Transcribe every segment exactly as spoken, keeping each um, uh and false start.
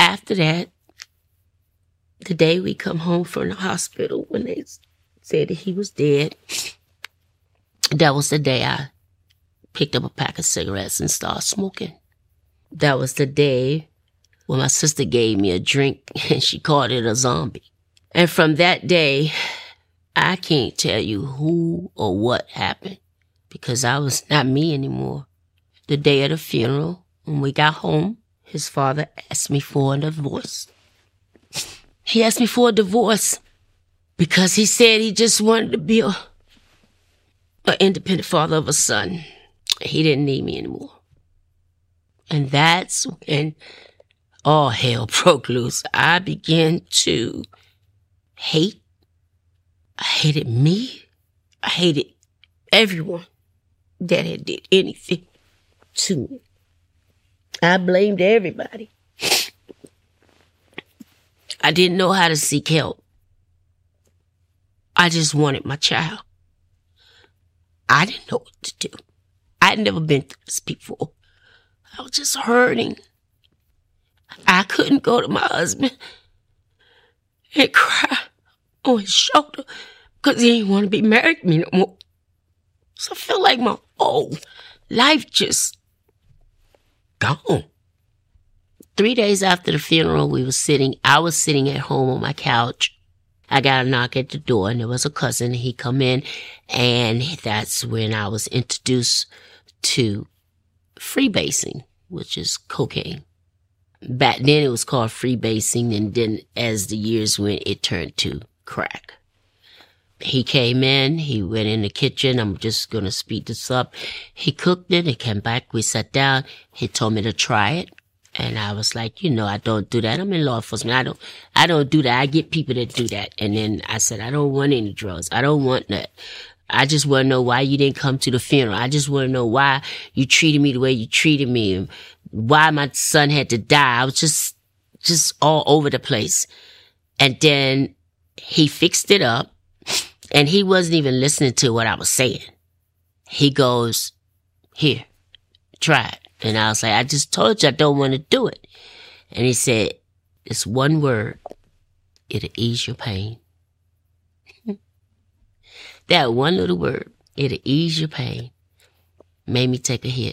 after that, the day we come home from the hospital when they said that he was dead, that was the day I picked up a pack of cigarettes and started smoking. That was the day when my sister gave me a drink and she called it a zombie. And from that day, I can't tell you who or what happened because I was not me anymore. The day of the funeral, when we got home, his father asked me for a divorce. He asked me for a divorce because he said he just wanted to be a, an independent father of a son. He didn't need me anymore. And that's when all hell broke loose. I began to hate. I hated me. I hated everyone that had did anything to me. I blamed everybody. I didn't know how to seek help. I just wanted my child. I didn't know what to do. I'd never been through this before. I was just hurting. I couldn't go to my husband and cry on his shoulder because he didn't want to be married to me no more. So I felt like my whole life just gone. Three days after the funeral, we were sitting, I was sitting at home on my couch. I got a knock at the door and there was a cousin. He come in and that's when I was introduced to freebasing, which is cocaine. Back then it was called freebasing, and then as the years went, it turned to crack. He came in, he went in the kitchen. I'm just going to speed this up. He cooked it, he came back, we sat down, he told me to try it. And I was like, you know, I don't do that. I'm in law enforcement. I don't, I don't do that. I get people that do that. And then I said, I don't want any drugs. I don't want that. I just want to know why you didn't come to the funeral. I just want to know why you treated me the way you treated me and why my son had to die. I was just, just all over the place. And then he fixed it up and he wasn't even listening to what I was saying. He goes, here, try it. And I was like, I just told you I don't want to do it. And he said, it's one word. It'll ease your pain. That one little word, it'll ease your pain, made me take a hit.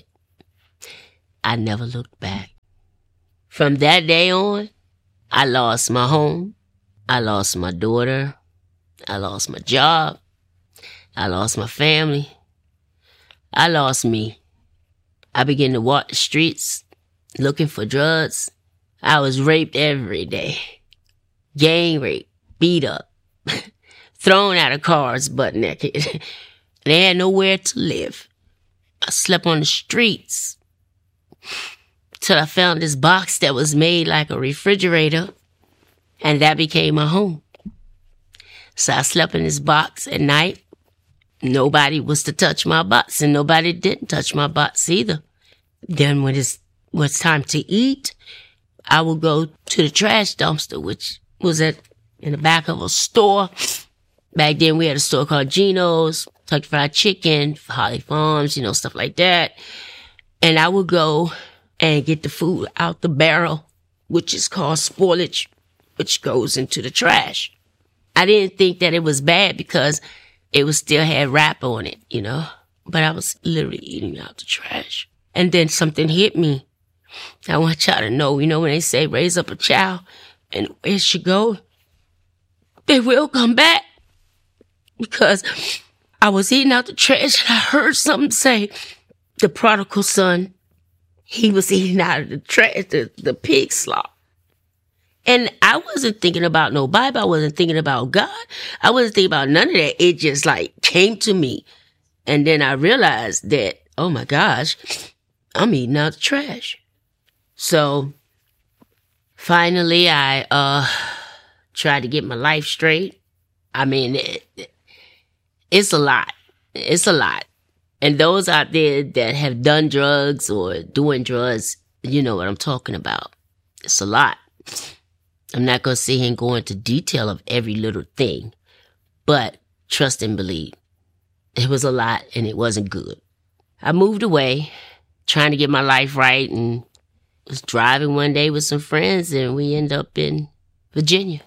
I never looked back. From that day on, I lost my home. I lost my daughter. I lost my job. I lost my family. I lost me. I began to walk the streets looking for drugs. I was raped every day. Gang rape, beat up, thrown out of cars butt naked. They had nowhere to live. I slept on the streets till I found this box that was made like a refrigerator, and that became my home. So I slept in this box at night. Nobody was to touch my box, and nobody didn't touch my box either. Then when it was time to eat, I would go to the trash dumpster, which was at in the back of a store. Back then, we had a store called Geno's, Kentucky Fried Chicken, Holly Farms, you know, stuff like that. And I would go and get the food out the barrel, which is called spoilage, which goes into the trash. I didn't think that it was bad because it was still had wrap on it, you know. But I was literally eating out the trash. And then something hit me. I want y'all to know, you know, when they say raise up a child and where it should go, they will come back. Because I was eating out the trash and I heard something say, the prodigal son, he was eating out of the trash, the, the pig slop. And I wasn't thinking about no Bible. I wasn't thinking about God. I wasn't thinking about none of that. It just like came to me. And then I realized that, oh my gosh, I'm eating out the trash. So finally I uh tried to get my life straight. I mean, it, it's a lot. It's a lot. And those out there that have done drugs or doing drugs, you know what I'm talking about. It's a lot. I'm not going to sit here and go into detail of every little thing, but trust and believe. It was a lot and it wasn't good. I moved away, trying to get my life right and was driving one day with some friends, and we ended up in Virginia.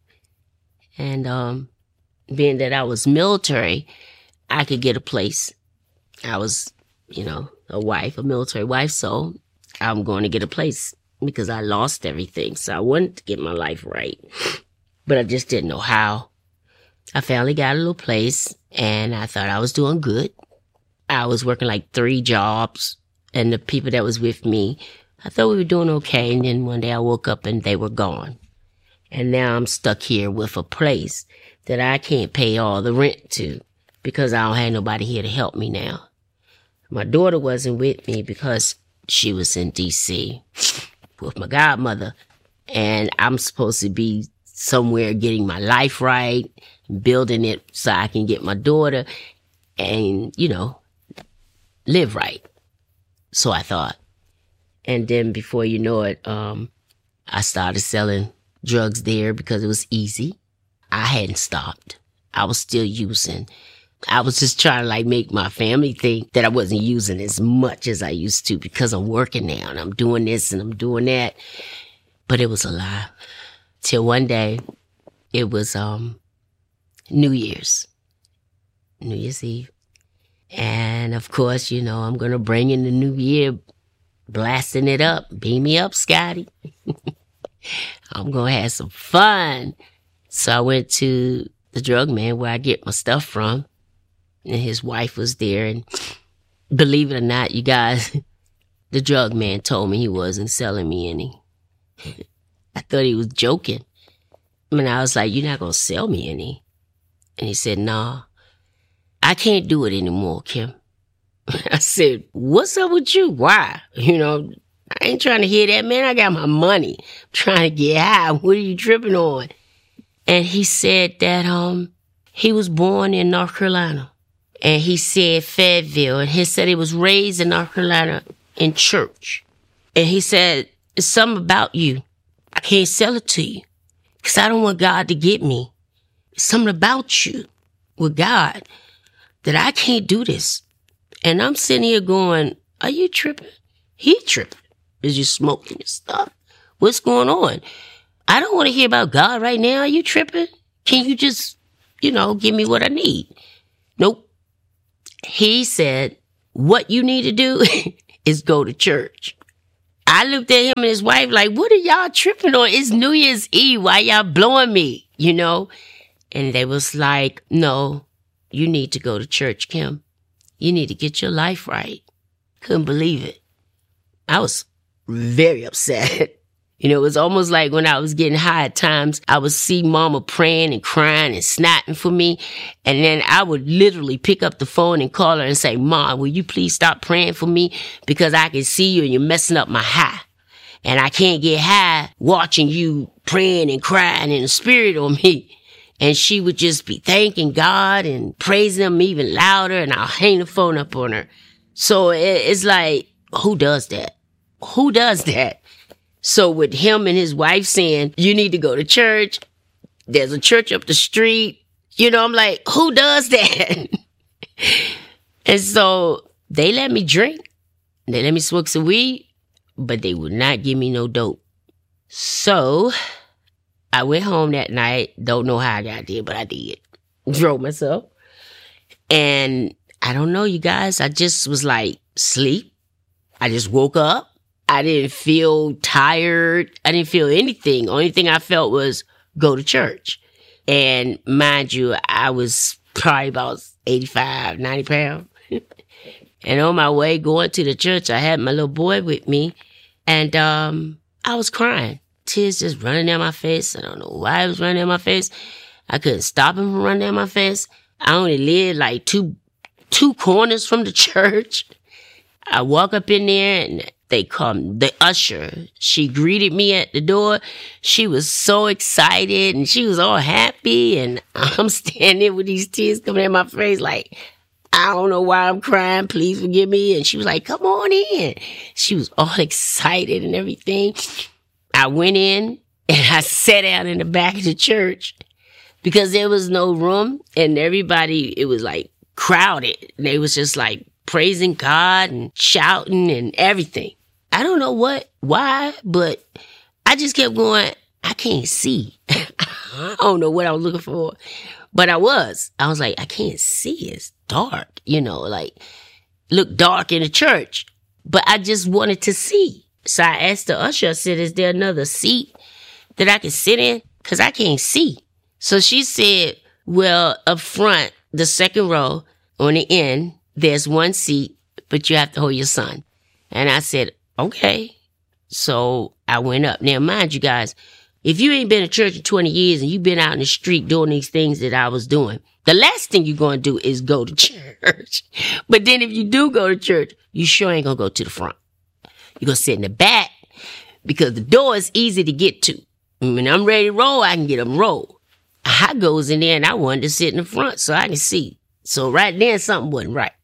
And um, being that I was military, I could get a place. I was, you know, a wife, a military wife, so I'm going to get a place because I lost everything. So I wanted to get my life right, but I just didn't know how. I finally got a little place, and I thought I was doing good. I was working like three jobs, and the people that was with me, I thought we were doing okay. And then one day I woke up and they were gone. And now I'm stuck here with a place that I can't pay all the rent to because I don't have nobody here to help me now. My daughter wasn't with me because she was in D C with my godmother. And I'm supposed to be somewhere getting my life right, building it so I can get my daughter and, you know, live right. So I thought. And then before you know it, um, I started selling drugs there because it was easy. I hadn't stopped. I was still using. I was just trying to like make my family think that I wasn't using as much as I used to because I'm working now and I'm doing this and I'm doing that. But it was a lie. Till one day, it was um New Year's. New Year's Eve. And of course, you know, I'm going to bring in the new year, blasting it up. Beam me up, Scotty. I'm going to have some fun. So I went to the drug man where I get my stuff from. And his wife was there. And believe it or not, you guys, the drug man told me he wasn't selling me any. I thought he was joking. I mean, I was like, you're not going to sell me any. And he said, nah, I can't do it anymore, Kim. I said, what's up with you? Why? You know, I ain't trying to hear that, man. I got my money. I'm trying to get high. What are you tripping on? And he said that um he was born in North Carolina. And he said Fayetteville. And he said he was raised in North Carolina in church. And he said, it's something about you. I can't sell it to you because I don't want God to get me. It's something about you with God that I can't do this. And I'm sitting here going, are you tripping? He tripping. Is you smoking your stuff? What's going on? I don't want to hear about God right now. Are you tripping? Can you just, you know, give me what I need? Nope. He said, what you need to do is go to church. I looked at him and his wife like, what are y'all tripping on? It's New Year's Eve. Why y'all blowing me? You know? And they was like, no, you need to go to church, Kim. You need to get your life right. Couldn't believe it. I was very upset. You know, it was almost like when I was getting high at times, I would see mama praying and crying and snotting for me. And then I would literally pick up the phone and call her and say, Mom, will you please stop praying for me? Because I can see you and you're messing up my high. And I can't get high watching you praying and crying in the spirit on me. And she would just be thanking God and praising him even louder. And I'll hang the phone up on her. So it's like, who does that? Who does that? So with him and his wife saying, you need to go to church. There's a church up the street. You know, I'm like, who does that? And so they let me drink. They let me smoke some weed, but they would not give me no dope. So I went home that night. Don't know how I got there, but I did. Drove myself. And I don't know, you guys. I just was like, sleep. I just woke up. I didn't feel tired. I didn't feel anything. Only thing I felt was go to church. And mind you, I was probably about eighty-five, ninety pounds. And on my way going to the church, I had my little boy with me. And um, I was crying. Tears just running down my face. I don't know why it was running down my face. I couldn't stop him from running down my face. I only lived like two, two corners from the church. I walk up in there and they come, the usher, she greeted me at the door. She was so excited and she was all happy. And I'm standing there with these tears coming in my face like, I don't know why I'm crying. Please forgive me. And she was like, come on in. She was all excited and everything. I went in and I sat down in the back of the church because there was no room and everybody, it was like crowded. And they was just like praising God and shouting and everything. I don't know what, why, but I just kept going, I can't see. I don't know what I was looking for, but I was. I was like, I can't see. It's dark, you know, like, look dark in the church. But I just wanted to see. So I asked the usher, I said, is there another seat that I can sit in? Because I can't see. So she said, well, up front, the second row, on the end, there's one seat, but you have to hold your son. And I said, okay. So I went up. Now, mind you guys, if you ain't been to church in twenty years and you've been out in the street doing these things that I was doing, the last thing you're going to do is go to church. But then if you do go to church, you sure ain't going to go to the front. You're going to sit in the back because the door is easy to get to. When I'm ready to roll, I can get them roll. I goes in there and I wanted to sit in the front so I can see. So right then, something wasn't right.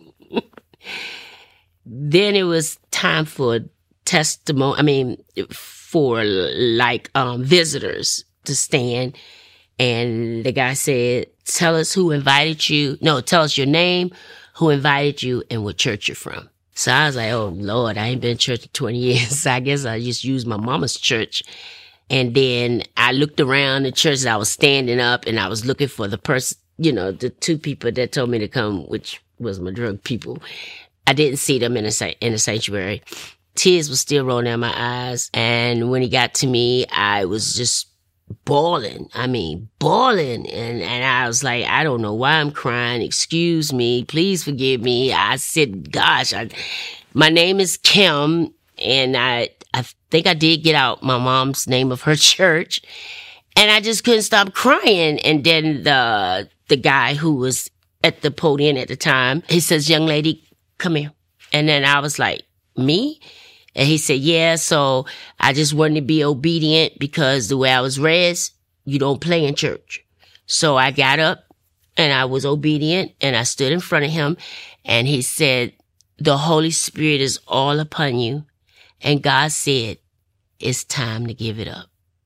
Then it was time for testimony. I mean, for like um, visitors to stand. And the guy said, tell us who invited you. No, tell us your name, who invited you, and what church you're from. So I was like, oh, Lord, I ain't been in church in twenty years. So I guess I just used my mama's church. And then I looked around the church. I was standing up and I was looking for the person, you know, the two people that told me to come, which was my drug people. I didn't see them in the, in the sanctuary. Tears were still rolling down my eyes. And when he got to me, I was just bawling. I mean, bawling. And, and I was like, I don't know why I'm crying. Excuse me. Please forgive me. I said, gosh, I, my name is Kim. And I, I think I did get out my mom's name of her church. And I just couldn't stop crying. And then the, the guy who was at the podium at the time, he says, young lady, come here. And then I was like, me? And he said, yeah, so I just wanted to be obedient because the way I was raised, you don't play in church. So I got up and I was obedient and I stood in front of him and he said, the Holy Spirit is all upon you. And God said, it's time to give it up.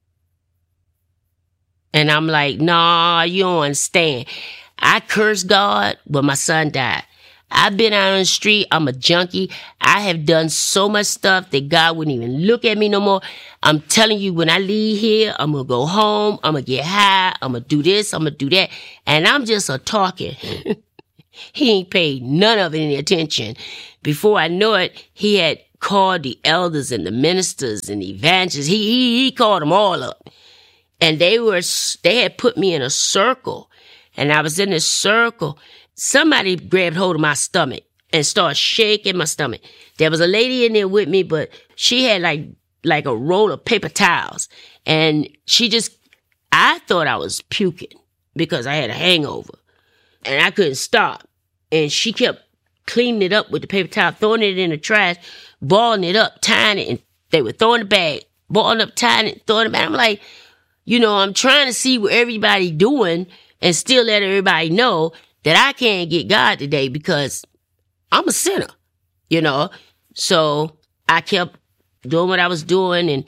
And I'm like, nah, you don't understand. I cursed God, but my son died. I've been out on the street. I'm a junkie. I have done so much stuff that God wouldn't even look at me no more. I'm telling you, when I leave here, I'm going to go home. I'm going to get high. I'm going to do this. I'm going to do that. And I'm just a talking. He ain't paid none of it any attention. Before I know it, he had called the elders and the ministers and the evangelists. He, he, he called them all up. And they were, they had put me in a circle. And I was in this circle. Somebody grabbed hold of my stomach and started shaking my stomach. There was a lady in there with me, but she had like, like a roll of paper towels. And she just, I thought I was puking because I had a hangover and I couldn't stop. And she kept cleaning it up with the paper towel, throwing it in the trash, balling it up, tying it, and they were throwing it back, balling up, tying it, throwing it back. I'm like, you know, I'm trying to see what everybody doing and still let everybody know that I can't get God today because I'm a sinner, you know. So I kept doing what I was doing and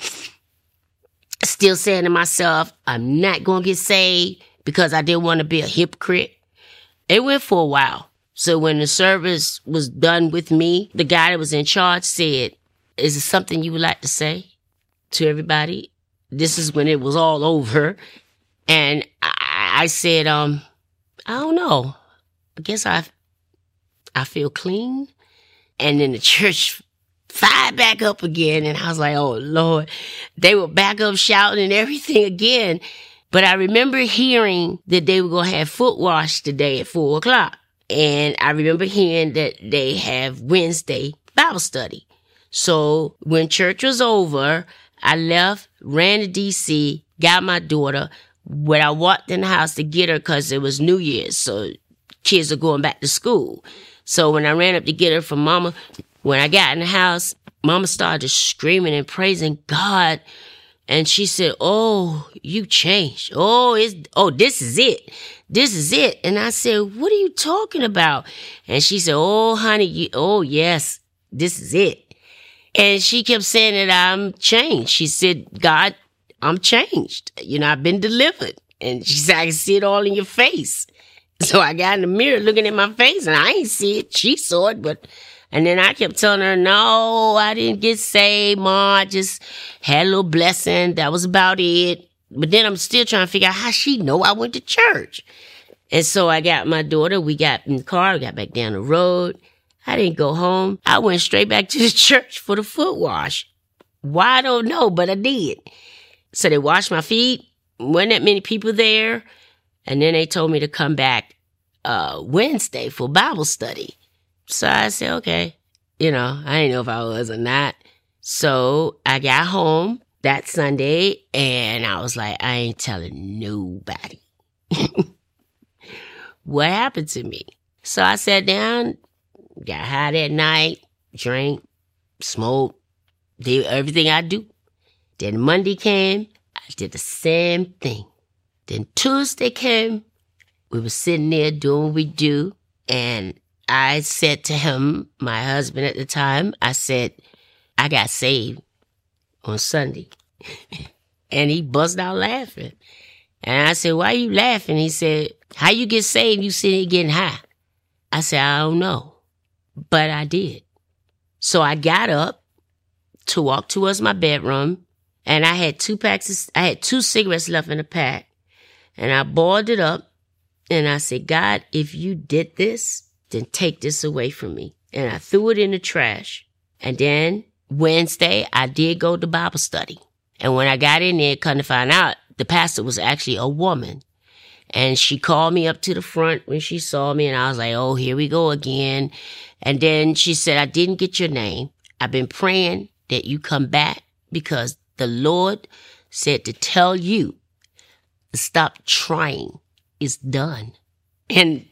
still saying to myself, I'm not going to get saved because I didn't want to be a hypocrite. It went for a while. So when the service was done with me, the guy that was in charge said, is there something you would like to say to everybody? This is when it was all over. And I, I said, um, I don't know. I guess I, I feel clean. And then the church fired back up again. And I was like, oh, Lord. They were back up shouting and everything again. But I remember hearing that they were going to have foot wash today at four o'clock. And I remember hearing that they have Wednesday Bible study. So when church was over, I left, ran to D C, got my daughter. When I walked in the house to get her, because it was New Year's, so kids are going back to school. So when I ran up to get her from Mama, when I got in the house, Mama started screaming and praising God. And she said, oh, you changed. Oh, it's, oh, this is it. This is it. And I said, what are you talking about? And she said, oh, honey, you, oh, yes, this is it. And she kept saying that I'm changed. She said, God, I'm changed. You know, I've been delivered. And she said, I can see it all in your face. So I got in the mirror looking at my face and I ain't see it. She saw it, but And then I kept telling her, no, I didn't get saved, Ma. I just had a little blessing. That was about it. But then I'm still trying to figure out how she know I went to church. And so I got my daughter. We got in the car. We got back down the road. I didn't go home. I went straight back to the church for the foot wash. Why, I don't know, but I did. So they washed my feet. Wasn't that many people there. And then they told me to come back uh, Wednesday for Bible study. So I said, okay. You know, I didn't know if I was or not. So I got home that Sunday, and I was like, I ain't telling nobody what happened to me. So I sat down, got high that night, drank, smoked, did everything I do. Then Monday came, I did the same thing. Then Tuesday came, we were sitting there doing what we do, and I said to him, my husband at the time, I said, I got saved on Sunday. And he busted out laughing. And I said, why are you laughing? He said, how you get saved? You sitting here getting high. I said, I don't know. But I did. So I got up to walk towards my bedroom, and I had two packs of, I had two cigarettes left in the pack. And I balled it up, and I said, God, if you did this, then take this away from me. And I threw it in the trash. And then Wednesday, I did go to Bible study. And when I got in there, come to find out, the pastor was actually a woman. And she called me up to the front when she saw me, and I was like, oh, here we go again. And then she said, I didn't get your name. I've been praying that you come back because the Lord said to tell you to stop trying. It's done. And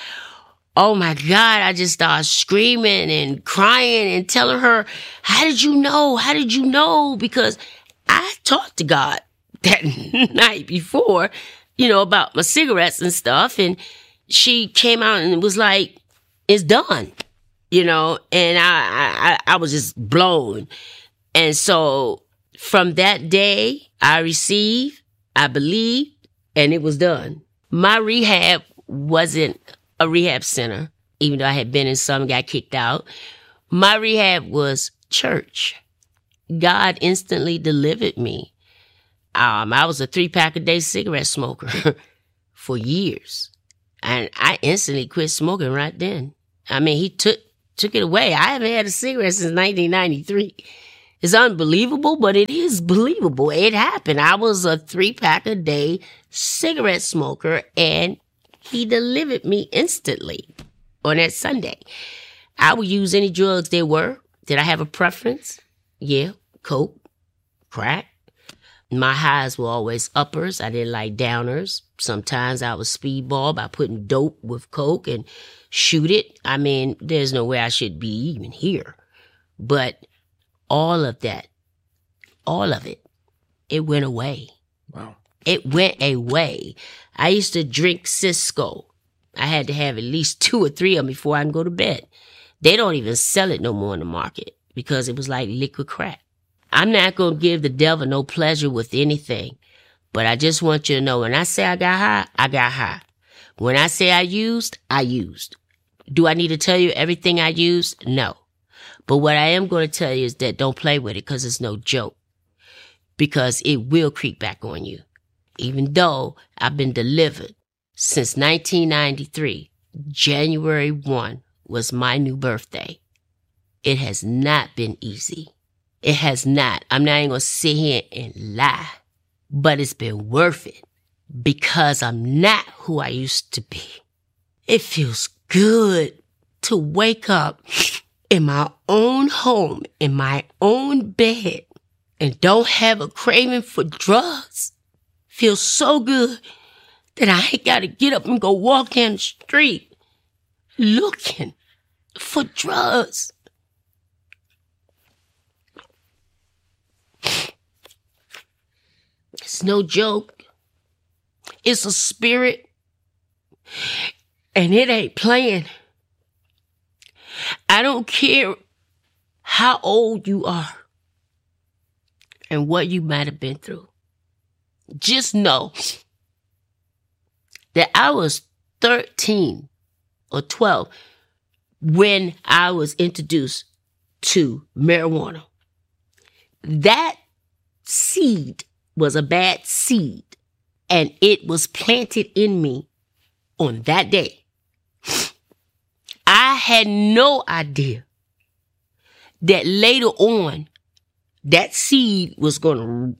oh my God, I just started screaming and crying and telling her, how did you know? How did you know? Because I talked to God that night before, you know, about my cigarettes and stuff. And she came out and was like, it's done, you know, and I, I, I was just blown. And so from that day, I received, I believed, and it was done. My rehab wasn't a rehab center, even though I had been in some and got kicked out. My rehab was church. God instantly delivered me. Um, I was a three-pack-a-day cigarette smoker for years. And I instantly quit smoking right then. I mean, he took took it away. I haven't had a cigarette since nineteen ninety-three. It's unbelievable, but it is believable. It happened. I was a three-pack-a-day cigarette smoker, and he delivered me instantly on that Sunday. I would use any drugs there were. Did I have a preference? Yeah, coke, crack. My highs were always uppers. I didn't like downers. Sometimes I was speedball by putting dope with coke and shoot it. I mean, there's no way I should be even here. But all of that, all of it, it went away. Wow. It went away. I used to drink Cisco. I had to have at least two or three of them before I can go to bed. They don't even sell it no more in the market because it was like liquid crack. I'm not going to give the devil no pleasure with anything, but I just want you to know when I say I got high, I got high. When I say I used, I used. Do I need to tell you everything I used? No. But what I am going to tell you is that don't play with it because it's no joke, because it will creep back on you. Even though I've been delivered since nineteen ninety-three, January first was my new birthday. It has not been easy. It has not. I'm not even going to sit here and lie, but it's been worth it because I'm not who I used to be. It feels good to wake up in my own home, in my own bed, and don't have a craving for drugs. Feels so good that I ain't got to get up and go walk down the street looking for drugs. It's no joke. It's a spirit, and it ain't playing. I don't care how old you are and what you might have been through. Just know that I was thirteen or twelve when I was introduced to marijuana. That seed was a bad seed, and it was planted in me on that day. I had no idea that later on, that seed was going to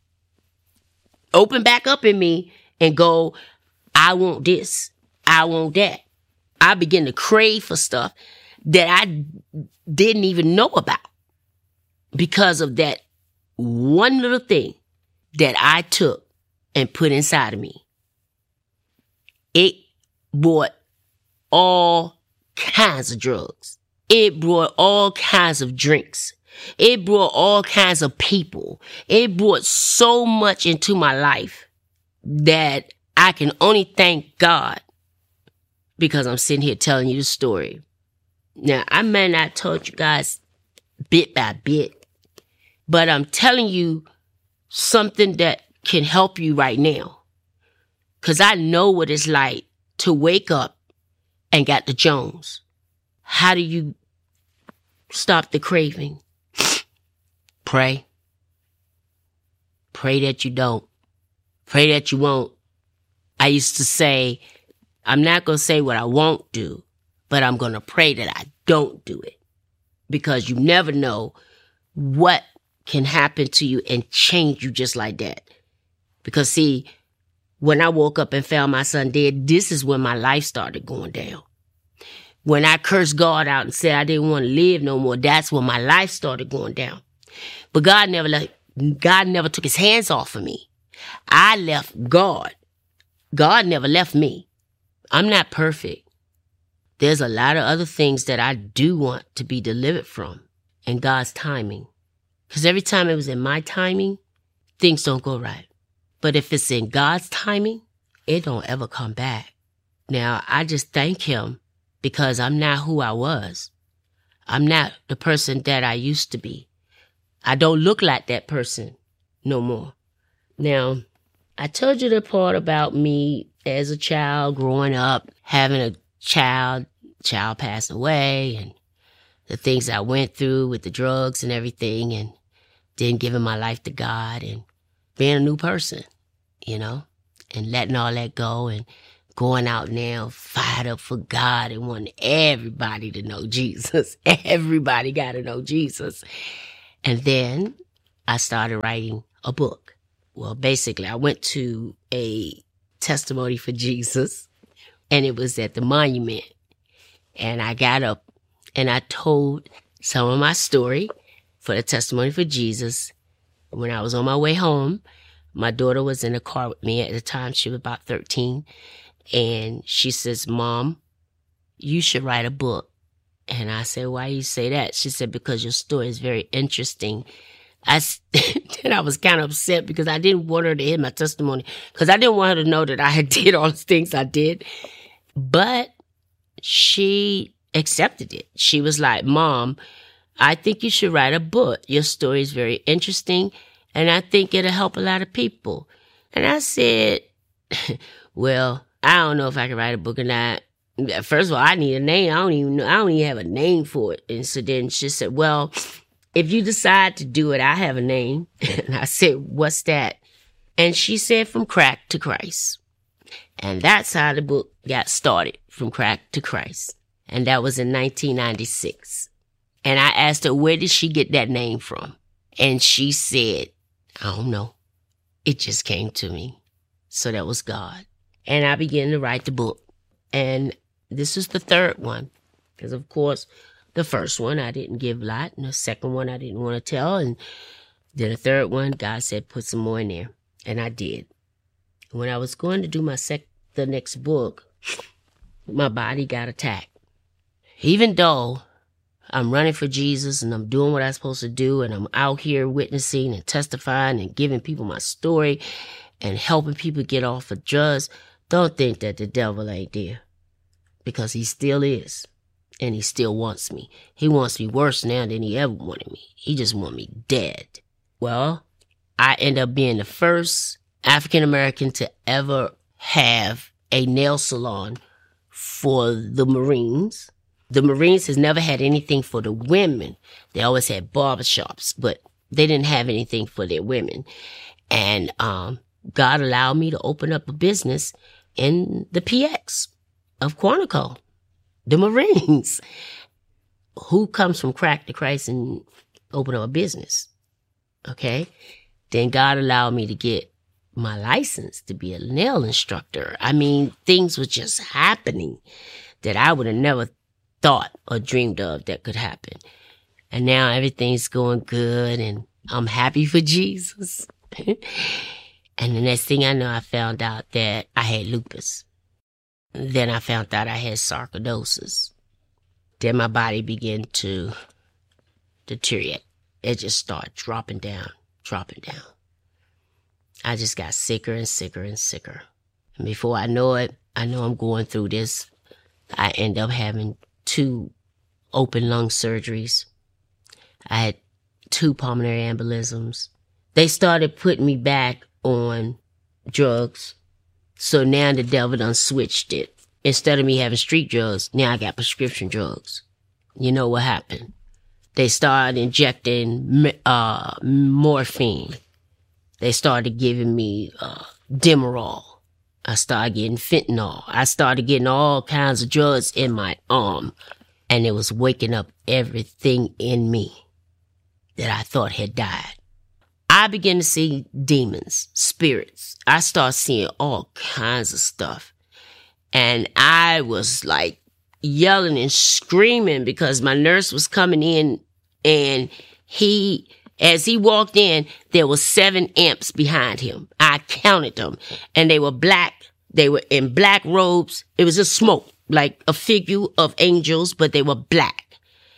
open back up in me and go, I want this, I want that. I began to crave for stuff that I didn't even know about because of that one little thing that I took and put inside of me. It brought all kinds of drugs. It brought all kinds of drinks. It brought all kinds of people. It brought so much into my life that I can only thank God because I'm sitting here telling you the story. Now, I may not told you guys bit by bit, but I'm telling you something that can help you right now. Because I know what it's like to wake up and got the Jones. How do you stop the craving? Pray. Pray that you don't. Pray that you won't. I used to say, I'm not going to say what I won't do, but I'm going to pray that I don't do it. Because you never know what can happen to you and change you just like that. Because see, when I woke up and found my son dead, this is when my life started going down. When I cursed God out and said I didn't want to live no more, that's when my life started going down. But God never let, God never took his hands off of me. I left God. God never left me. I'm not perfect. There's a lot of other things that I do want to be delivered from in God's timing. Because every time it was in my timing, things don't go right. But if it's in God's timing, it don't ever come back. Now, I just thank him because I'm not who I was. I'm not the person that I used to be. I don't look like that person no more. Now, I told you the part about me as a child growing up, having a child, child passed away, and the things I went through with the drugs and everything, and then giving my life to God and being a new person, you know, and letting all that go and going out now fired up for God and wanting everybody to know Jesus. Everybody got to know Jesus. And then I started writing a book. Well, basically, I went to a testimony for Jesus, and it was at the monument. And I got up and I told some of my story for the testimony for Jesus. When I was on my way home, my daughter was in the car with me at the time. She was about thirteen. And she says, Mom, you should write a book. And I said, why you say that? She said, because your story is very interesting. I, then I was kind of upset because I didn't want her to hear my testimony because I didn't want her to know that I had did all the things I did. But she accepted it. She was like, Mom, I think you should write a book. Your story is very interesting, and I think it'll help a lot of people. And I said, well, I don't know if I can write a book or not. First of all, I need a name. I don't even know. I don't even have a name for it. And so then she said, well, if you decide to do it, I have a name. And I said, what's that? And she said, From Crack to Christ. And that's how the book got started, From Crack to Christ. And that was in nineteen ninety-six. And I asked her, where did she get that name from? And she said, I don't know. It just came to me. So that was God. And I began to write the book. And this is the third one. Because, of course, the first one I didn't give a lot. And the second one I didn't want to tell. And then the third one, God said, put some more in there. And I did. When I was going to do my sec- the next book, my body got attacked. Even though I'm running for Jesus and I'm doing what I'm supposed to do and I'm out here witnessing and testifying and giving people my story and helping people get off of drugs, don't think that the devil ain't there. Because he still is. And he still wants me. He wants me worse now than he ever wanted me. He just wants me dead. Well, I end up being the first African American to ever have a nail salon for the Marines. The Marines has never had anything for the women. They always had barbershops, but they didn't have anything for their women. And um, God allowed me to open up a business in the P X of Quantico, the Marines. Who comes from crack to Christ and open up a business? Okay. Then God allowed me to get my license to be a nail instructor. I mean, things were just happening that I would have never thought or dreamed of that could happen. And now everything's going good and I'm happy for Jesus. And the next thing I know, I found out that I had lupus. Then I found out I had sarcoidosis. Then my body began to deteriorate. It just started dropping down, dropping down. I just got sicker and sicker and sicker. And before I know it, I know I'm going through this. I end up having two open lung surgeries. I had two pulmonary embolisms. They started putting me back on drugs. So now the devil done switched it. Instead of me having street drugs, now I got prescription drugs. You know what happened? They started injecting uh, morphine. They started giving me uh, Demerol. I started getting fentanyl. I started getting all kinds of drugs in my arm. And it was waking up everything in me that I thought had died. I began to see demons, spirits. I started seeing all kinds of stuff. And I was like yelling and screaming because my nurse was coming in and he, as he walked in, there were seven imps behind him. I counted them and they were black. They were in black robes. It was just smoke, like a figure of angels, but they were black.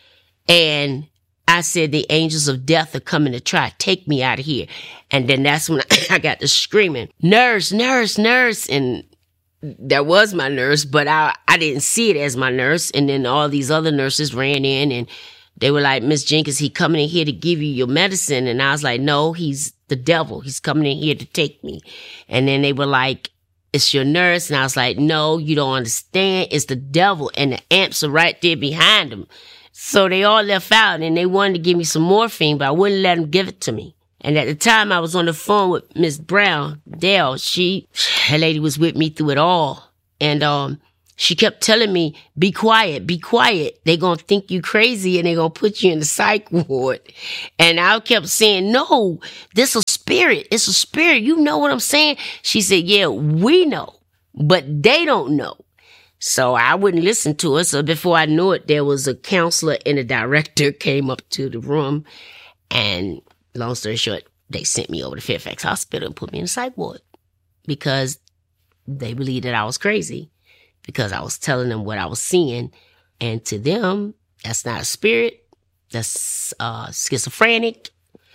And I said, the angels of death are coming to try to take me out of here. And then that's when I got to screaming, nurse, nurse, nurse. And that was my nurse, but I, I didn't see it as my nurse. And then all these other nurses ran in and they were like, Miss Jenkins, he coming in here to give you your medicine. And I was like, no, he's the devil. He's coming in here to take me. And then they were like, it's your nurse. And I was like, no, you don't understand. It's the devil. And the amps are right there behind him. So they all left out and they wanted to give me some morphine, but I wouldn't let them give it to me. And at the time I was on the phone with Miss Brown, Dale, she, her lady was with me through it all. And, um, she kept telling me, be quiet, be quiet. They're going to think you crazy and they're going to put you in the psych ward. And I kept saying, no, this is a spirit. It's a spirit. You know what I'm saying? She said, yeah, we know, but they don't know. So I wouldn't listen to her. So before I knew it, there was a counselor and a director came up to the room. And long story short, they sent me over to Fairfax Hospital and put me in the psych ward because they believed that I was crazy because I was telling them what I was seeing. And to them, that's not a spirit. That's uh, schizophrenic.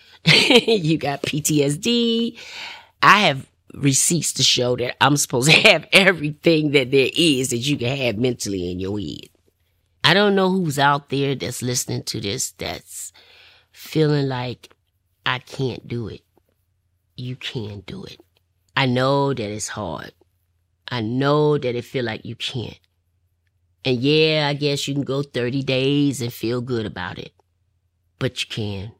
You got P T S D. I have receipts to show that I'm supposed to have everything that there is that you can have mentally in your head. I don't know who's out there that's listening to this that's feeling like I can't do it. You can do it. I know that it's hard. I know that it feel like you can't. And yeah, I guess you can go thirty days and feel good about it. But you can.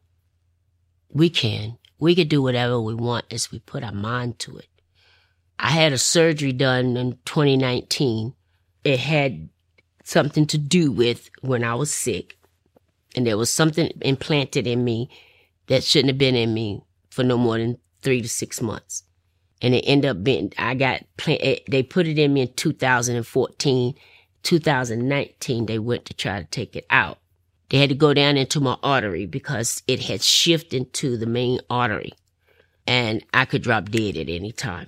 We can. We can do whatever we want as we put our mind to it. I had a surgery done in twenty nineteen. It had something to do with when I was sick. And there was something implanted in me that shouldn't have been in me for no more than three to six months. And it ended up being, I got, they put it in me in two thousand fourteen. two thousand nineteen, they went to try to take it out. They had to go down into my artery because it had shifted into the main artery. And I could drop dead at any time.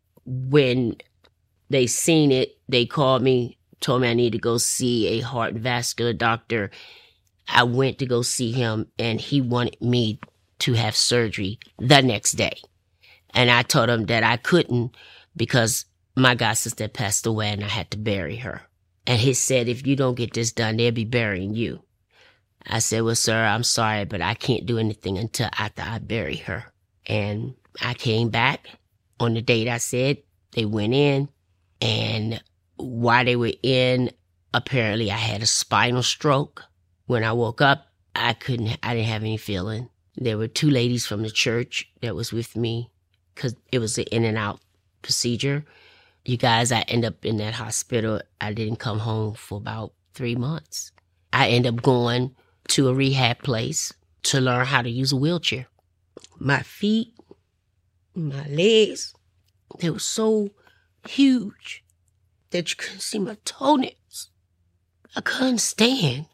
When they seen it, they called me, told me I need to go see a heart and vascular doctor. I went to go see him, and he wanted me to have surgery the next day. And I told him that I couldn't because my god sister passed away and I had to bury her. And he said, if you don't get this done, they'll be burying you. I said, well, sir, I'm sorry, but I can't do anything until after I bury her. And I came back on the date I said. They went in, and while they were in, apparently I had a spinal stroke. When I woke up, I couldn't, I didn't have any feeling. There were two ladies from the church that was with me because it was an in and out procedure. You guys, I end up in that hospital. I didn't come home for about three months. I end up going to a rehab place to learn how to use a wheelchair. My feet, my legs, they were so huge that you couldn't see my toenails. I couldn't stand.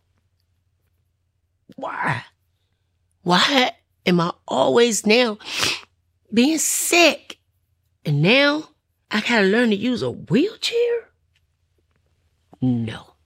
Why? Why am I always now being sick? And now I gotta learn to use a wheelchair? No.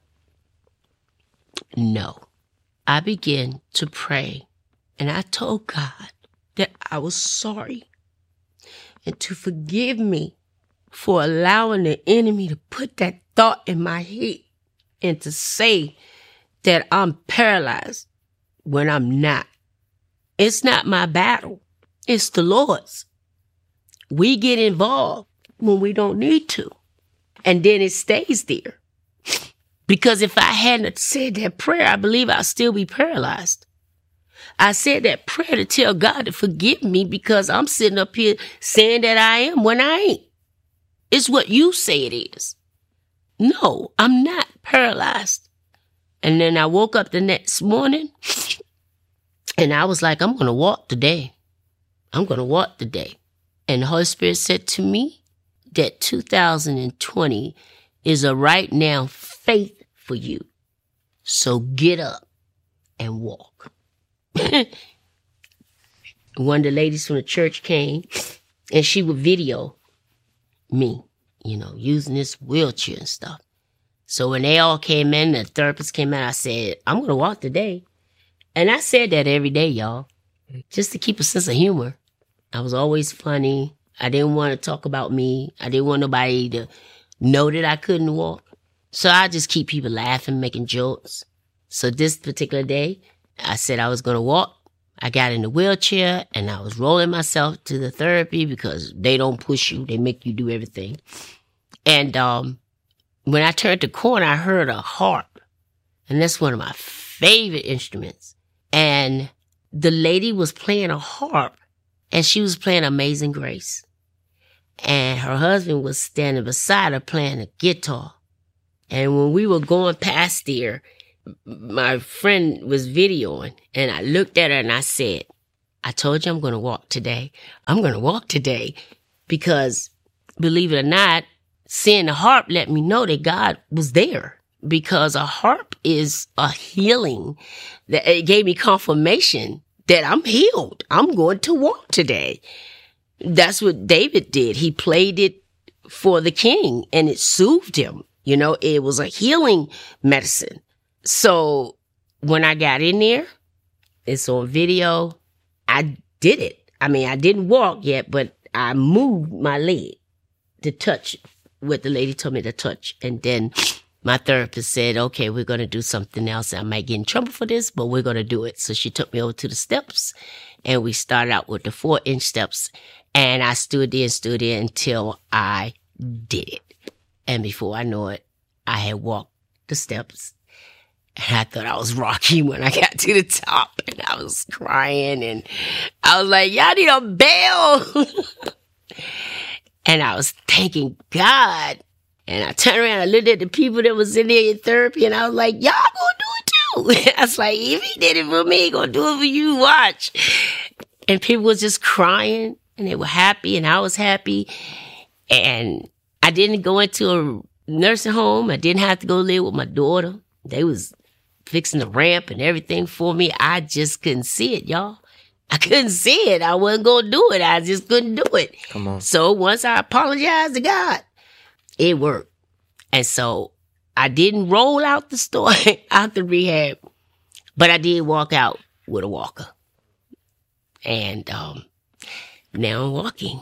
No. I began to pray, and I told God that I was sorry and to forgive me for allowing the enemy to put that thought in my head and to say that I'm paralyzed when I'm not. It's not my battle. It's the Lord's. We get involved when we don't need to. And then it stays there. Because if I hadn't said that prayer, I believe I'd still be paralyzed. I said that prayer to tell God to forgive me because I'm sitting up here saying that I am when I ain't. It's what you say it is. No, I'm not paralyzed. And then I woke up the next morning and I was like, I'm going to walk today. I'm going to walk today. And the Holy Spirit said to me that two thousand twenty is a right now faith for you. So get up and walk. One of the ladies from the church came and she would video me, you know, using this wheelchair and stuff. So when they all came in, the therapist came in, I said, I'm going to walk today. And I said that every day, y'all, just to keep a sense of humor. I was always funny. I didn't want to talk about me. I didn't want nobody to know that I couldn't walk. So I just keep people laughing, making jokes. So this particular day, I said I was going to walk. I got in the wheelchair and I was rolling myself to the therapy because they don't push you. They make you do everything. And um, when I turned the corner, I heard a harp. And that's one of my favorite instruments. And the lady was playing a harp and she was playing Amazing Grace. And her husband was standing beside her playing a guitar. And when we were going past there, my friend was videoing, and I looked at her and I said, I told you I'm going to walk today. I'm going to walk today because, believe it or not, seeing the harp let me know that God was there because a harp is a healing. That it gave me confirmation that I'm healed. I'm going to walk today. That's what David did. He played it for the king and it soothed him. You know, it was a healing medicine. So when I got in there, it's on video, I did it. I mean, I didn't walk yet, but I moved my leg to touch what the lady told me to touch. And then my therapist said, okay, we're going to do something else. I might get in trouble for this, but we're going to do it. So she took me over to the steps and we started out with the four inch steps. And I stood there and stood there until I did it. And before I know it, I had walked the steps. And I thought I was Rocky when I got to the top. And I was crying. And I was like, y'all need a bell. And I was thanking God. And I turned around and looked at the people that was in there in therapy. And I was like, y'all gonna do it too. I was like, if he did it for me, he gonna do it for you. Watch. And people was just crying. And they were happy. And I was happy. And I didn't go into a nursing home. I didn't have to go live with my daughter. They was fixing the ramp and everything for me. I just couldn't see it, y'all. I couldn't see it. I wasn't going to do it. I just couldn't do it. Come on. So once I apologized to God, it worked. And so I didn't roll out the store, out the rehab, but I did walk out with a walker. And um, now I'm walking.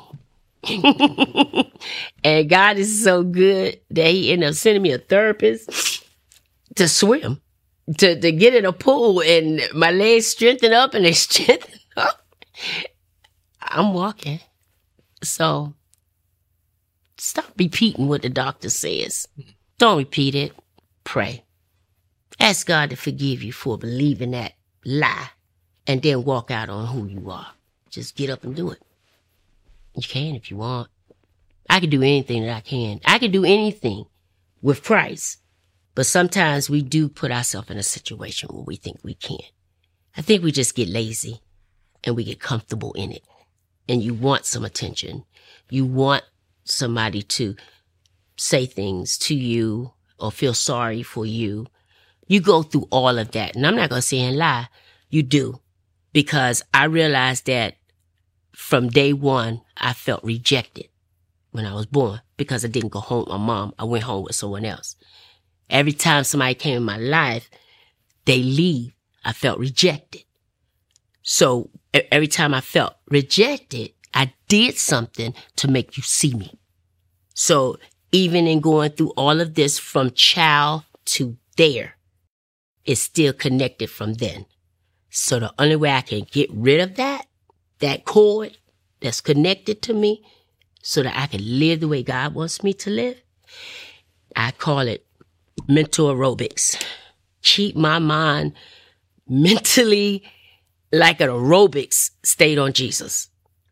And God is so good that he ended up sending me a therapist to swim, to, to get in a pool, and my legs strengthened up and they strengthened up. I'm walking. So stop repeating what the doctor says. Don't repeat it. pray. Ask God to forgive you for believing that lie and then walk out on who you are. Just get up and do it. You can if you want. I can do anything that I can. I can do anything with Christ. But sometimes we do put ourselves in a situation where we think we can't. I think we just get lazy and we get comfortable in it. And you want some attention. You want somebody to say things to you or feel sorry for you. You go through all of that. And I'm not going to say and lie. You do. Because I realized that from day one, I felt rejected when I was born because I didn't go home with my mom. I went home with someone else. Every time somebody came in my life, they leave. I felt rejected. So every time I felt rejected, I did something to make you see me. So even in going through all of this from child to there, it's still connected from then. So the only way I can get rid of that, that cord that's connected to me so that I can live the way God wants me to live, I call it mental aerobics. Keep my mind mentally like an aerobics state on Jesus.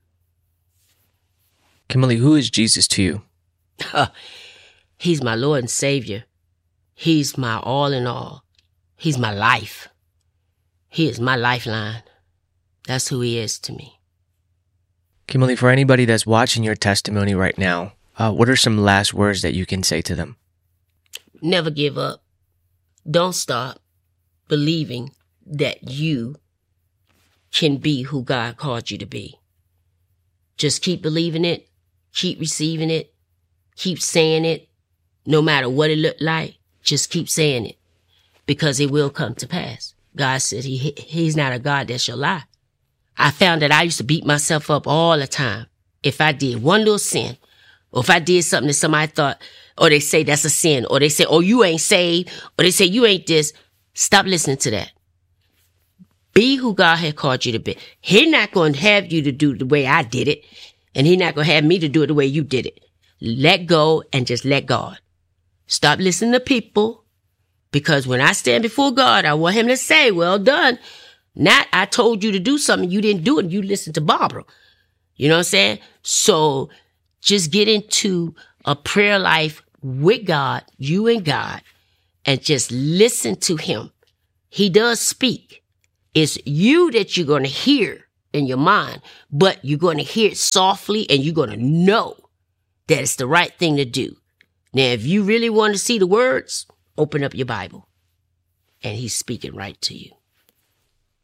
Kimberly, who is Jesus to you? He's my Lord and Savior. He's my all in all. He's my life. He is my lifeline. That's who he is to me. Kimberly, for anybody that's watching your testimony right now, uh, what are some last words that you can say to them? Never give up. Don't stop believing that you can be who God called you to be. Just keep believing it. Keep receiving it. Keep saying it. No matter what it looked like, just keep saying it. Because it will come to pass. God said he he's not a God that shall lie. I found that I used to beat myself up all the time. If I did one little sin, or if I did something that somebody thought, or they say that's a sin, or they say, oh, you ain't saved, or they say you ain't this, stop listening to that. Be who God had called you to be. He's not going to have you to do the way I did it, and he's not going to have me to do it the way you did it. Let go and just let God. Stop listening to people, because when I stand before God, I want him to say, well done. Not I told you to do something, you didn't do it, and you listened to Barbara. You know what I'm saying? So just get into a prayer life with God, you and God, and just listen to him. He does speak. It's you that you're going to hear in your mind, but you're going to hear it softly and you're going to know that it's the right thing to do. Now, if you really want to see the words, open up your Bible and he's speaking right to you.